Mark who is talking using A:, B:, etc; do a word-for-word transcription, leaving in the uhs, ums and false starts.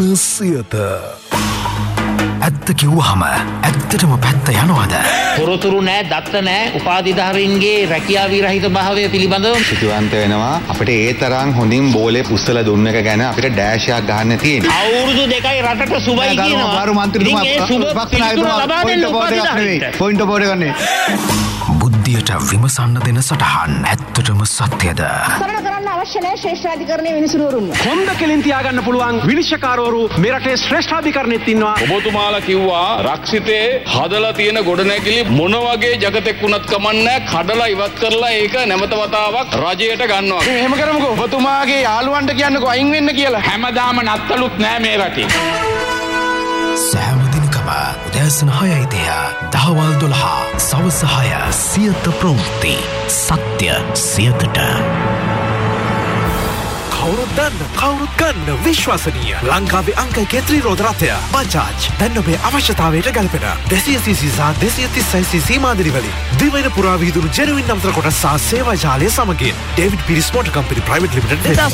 A: සියත ඇත්ත කිව්වහම ඇත්තටම පැත්ත යනවාද?
B: තොරතුරු නෑ, දත්ත නෑ, උපාධිධාරීන්ගේ රැකියා විරහිත භාවය පිළිබඳව
C: සිතුවන්ත වෙනවා. අපිට ඒ තරම් හොඳින් බෝලේ පුස්සලා දුන්න එක ගැන අපිට ඩෑෂ් එකක් ගන්න තියෙනවා.
B: අවුරුදු දෙකයි රටට සුබයි කියනවා.
C: ගරු මන්ත්‍රීතුමා පක්ෂ නායකතුමා පොයින්ට් බෝඩ් එක ගන්නේ.
A: බුද්ධියට විමසන්න දෙන සටහන් ඇත්තටම සත්‍යද?
D: කරන කරන්න අවශ්‍ය නැහැ ශ්‍රේෂ්ඨාධිකරණයේ විනිසුරුවරුන්.
E: හොඳ කෙලින් තියාගන්න පුළුවන් විනිශ්චයකාරවරු මේ රටේ ශ්‍රේෂ්ඨාධිකරණෙත් ඉන්නවා.
F: ඔබතුමාලා කිව්වා රක්ෂිතේ හදලා තියෙන ගොඩනැගිලි මොන වගේ జగතෙක් වුණත් කමන්නේ කඩලා ඉවත් කරලා ඒක නැමත වතාවක් රජයට ගන්නවා.
C: එහෙම කරමුකෝ. ඔබතුමාගේ යාළුවන්ට කියන්නකෝ අයින් වෙන්න කියලා.
F: හැමදාම නත්තලුත් නෑ මේ රටේ.
A: සෑම දිනකම උදෑසන හයයි තිහ දහවල් දොළහ සවස හය සියත ප්‍රවෘත්ති සත්‍ය සියතට. කවුරුත් දන්න කවුරුත් ගන්න විශ්වාසනීය ලංකාවේ අංක එක ත්‍රිරෝද රථය බජාජ් දැන් ඔබේ අවශ්‍යතාවයට ගැලපෙන දෙසිය සීසී සහ දෙසිය තිස්සයි සීසී මාදිලි වලින් දිවයින පුරා විහිදුණු ජෙනුවින් නම්තර කොටස් සහ සේවා ජාලය සමගින් ඩේවිඩ් පිරිස් මෝටර් කම්පැනි ප්‍රයිවට් ලිමිටඩ්